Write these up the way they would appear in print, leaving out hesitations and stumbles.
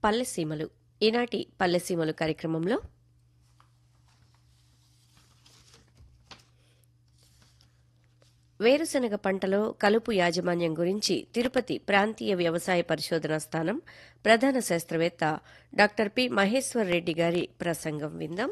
పల్లెసీమలు ఈనాటి పల్లెసీమలు కార్యక్రమంలో వేరుశనగ పంటలో కలుపు యాజమాన్యం గురించి తిరుపతి ప్రాంతీయ వ్యవసాయ పరిశోధనా స్థానం ప్రధాన శాస్త్రవేత్త డాక్టర్ పి మహేశ్వర్ రెడ్డి గారి ప్రసంగం విందాం.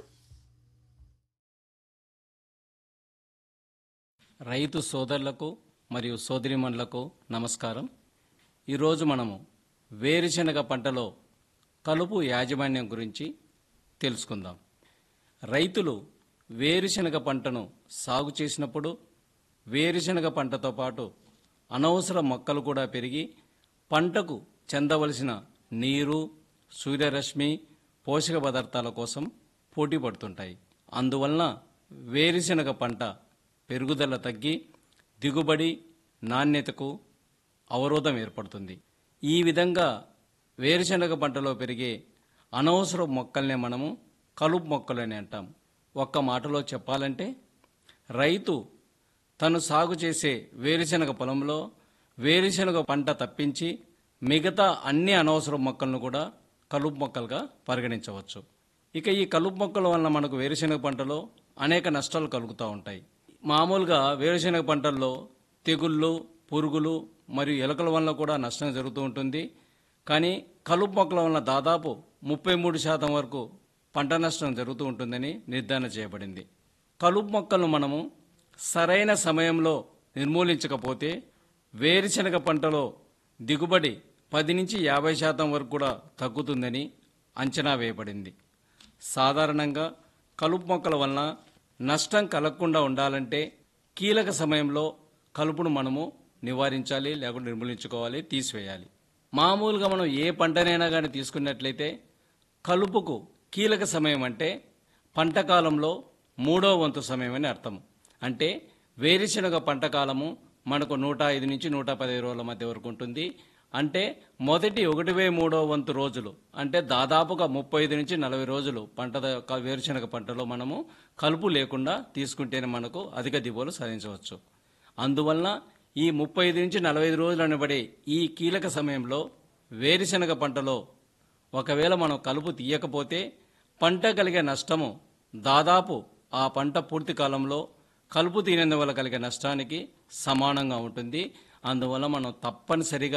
రైతు సోదరులకు మరియు సోదరిమణులకు నమస్కారం. ఈరోజు మనము వేరుశనగ పంటలో కలుపు యాజమాన్యం గురించి తెలుసుకుందాం. రైతులు వేరుశనగ పంటను సాగు చేసినప్పుడు వేరుశనగ పంటతో పాటు అనవసర మొక్కలు కూడా పెరిగి పంటకు చెందవలసిన నీరు, సూర్యరశ్మి, పోషక పదార్థాల కోసం పోటీ పడుతుంటాయి. అందువలన వేరుశనగ పంట పెరుగుదల తగ్గి దిగుబడి, నాణ్యతకు అవరోధం ఏర్పడుతుంది. ఈ విధంగా వేరుశనగ పంటలో పెరిగే అనవసర మొక్కల్నే మనము కలుపు మొక్కలని అంటాం. ఒక్క మాటలో చెప్పాలంటే రైతు తను సాగు చేసే వేరుశనగ పొలంలో వేరుశనగ పంట తప్పించి మిగతా అన్ని అనవసర మొక్కలను కూడా కలుపు మొక్కలుగా పరిగణించవచ్చు. ఇక ఈ కలుపు మొక్కల వలన మనకు వేరుశనగ పంటలో అనేక నష్టాలు కలుగుతూ ఉంటాయి. మామూలుగా వేరుశనగ పంటల్లో తెగుళ్ళు, పురుగులు మరియు ఎలుకల వలన కూడా నష్టం జరుగుతూ ఉంటుంది. కానీ కలుపు మొక్కల వలన దాదాపు 33% వరకు పంట నష్టం జరుగుతూ ఉంటుందని నిర్ధారణ చేయబడింది. కలుపు మొక్కలను మనము సరైన సమయంలో నిర్మూలించకపోతే వేరుశనగ పంటలో దిగుబడి 10-50% వరకు కూడా తగ్గుతుందని అంచనా వేయబడింది. సాధారణంగా కలుపు మొక్కల వలన నష్టం కలగకుండా ఉండాలంటే కీలక సమయంలో కలుపును మనము నివారించాలి, లేకుంటే నిర్మూలించుకోవాలి, తీసివేయాలి. మామూలుగా మనం ఏ పంటనైనా కానీ తీసుకున్నట్లయితే కలుపుకు కీలక సమయం అంటే పంట కాలంలో 3వ వంతు సమయం అని అర్థం. అంటే వేరుశనగ పంట కాలము మనకు 105 నుంచి 115 రోజుల మధ్య వరకు ఉంటుంది. అంటే మొదటి 1/3వ వంతు రోజులు అంటే దాదాపుగా 35 నుంచి 40 రోజులు వేరుశనగ పంటలో మనము కలుపు లేకుండా తీసుకుంటేనే మనకు అధిక దిగుబడులు సాధించవచ్చు. అందువలన ఈ 35 నుంచి 45 రోజులు అనబడే ఈ కీలక సమయంలో వేరుశనగ పంటలో ఒకవేళ మనం కలుపు తీయకపోతే పంట కలిగే నష్టము దాదాపు ఆ పంట పూర్తి కాలంలో కలుపు తీయనందువల్ల కలిగే నష్టానికి సమానంగా ఉంటుంది. అందువల్ల మనం తప్పనిసరిగా